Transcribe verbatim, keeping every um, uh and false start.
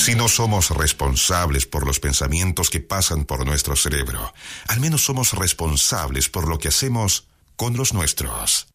Si no somos responsables por los pensamientos que pasan por nuestro cerebro, al menos somos responsables por lo que hacemos con los nuestros.